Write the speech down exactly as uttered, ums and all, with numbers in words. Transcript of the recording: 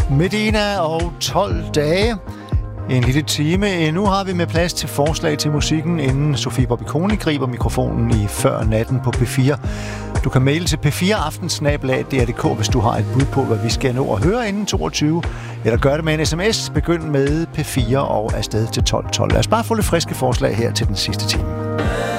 Medina og tolv dage. En lille time endnu har vi med plads til forslag til musikken, inden Sofie Bobby-Koni griber mikrofonen i Før Natten på P fire. Du kan maile til p fire aften snabel-a d r punktum d k, hvis du har et bud på, hvad vi skal nå at høre inden toogtyve. Eller gør det med en sms. Begynd med P fire og afsted til tolv tolv. Lad os bare få lidt friske forslag her til den sidste time.